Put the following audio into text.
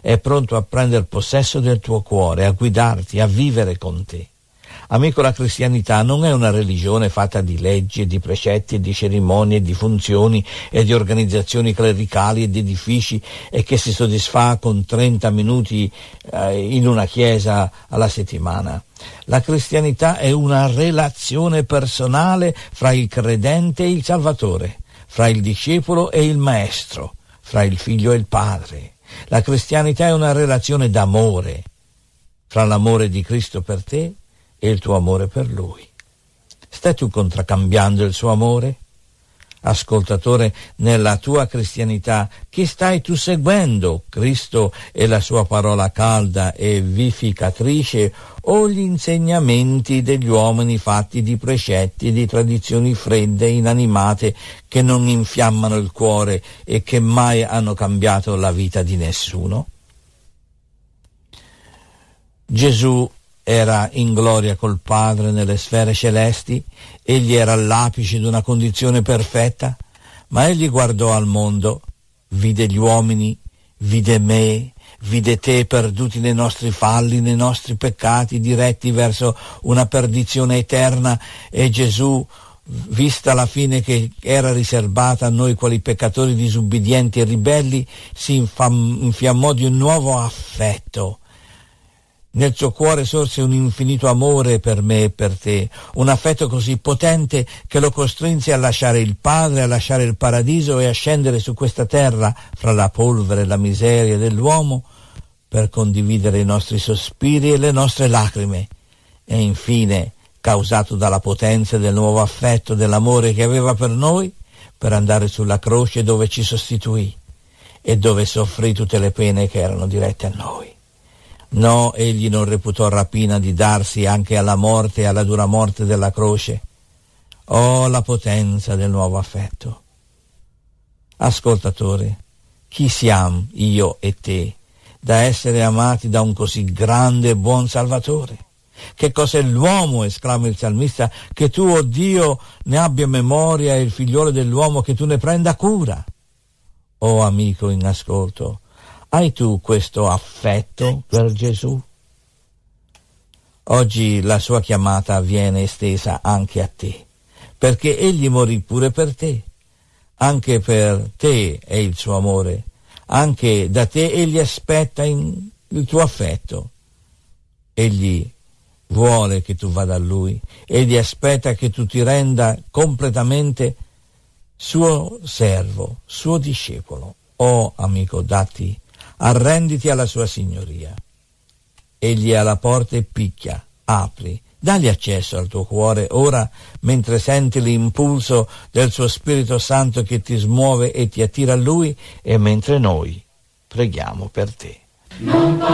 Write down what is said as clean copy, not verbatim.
è pronto a prendere possesso del tuo cuore, a guidarti, a vivere con te. Amico, la cristianità non è una religione fatta di leggi e di precetti e di cerimonie e di funzioni e di organizzazioni clericali e di edifici e che si soddisfa con 30 minuti in una chiesa alla settimana. La cristianità è una relazione personale fra il credente e il Salvatore, fra il discepolo e il maestro, fra il figlio e il padre. La cristianità è una relazione d'amore, fra l'amore di Cristo per te e il tuo amore per Lui. Stai tu contraccambiando il suo amore? Ascoltatore, nella tua cristianità, chi stai tu seguendo? Cristo e la sua parola calda e vivificatrice o gli insegnamenti degli uomini fatti di precetti e di tradizioni fredde e inanimate che non infiammano il cuore e che mai hanno cambiato la vita di nessuno? Gesù era in gloria col Padre nelle sfere celesti, egli era all'apice di una condizione perfetta, ma egli guardò al mondo, vide gli uomini, vide me, vide te perduti nei nostri falli, nei nostri peccati, diretti verso una perdizione eterna, e Gesù, vista la fine che era riservata a noi quali peccatori disubbidienti e ribelli, si infiammò di un nuovo affetto. Nel suo cuore sorse un infinito amore per me e per te, un affetto così potente che lo costrinse a lasciare il Padre, a lasciare il paradiso e a scendere su questa terra fra la polvere e la miseria dell'uomo per condividere i nostri sospiri e le nostre lacrime. E infine, causato dalla potenza del nuovo affetto, dell'amore che aveva per noi, per andare sulla croce dove ci sostituì e dove soffrì tutte le pene che erano dirette a noi. No, egli non reputò rapina di darsi anche alla morte e alla dura morte della croce. Oh, la potenza del nuovo affetto! Ascoltatore, chi siamo io e te da essere amati da un così grande e buon Salvatore? Che cos'è l'uomo, esclama il salmista, che tu, oh Dio, ne abbia memoria, e il figliolo dell'uomo che tu ne prenda cura? Oh amico in ascolto, hai tu questo affetto per Gesù? Oggi la sua chiamata viene estesa anche a te, perché egli morì pure per te. Anche per te è il suo amore, anche da te egli aspetta il tuo affetto. Egli vuole che tu vada a lui, egli aspetta che tu ti renda completamente suo servo, suo discepolo. Oh amico, arrenditi alla sua signoria. Egli è alla porta e picchia, apri, dagli accesso al tuo cuore ora, mentre senti l'impulso del suo Spirito Santo che ti smuove e ti attira a lui, e mentre noi preghiamo per te.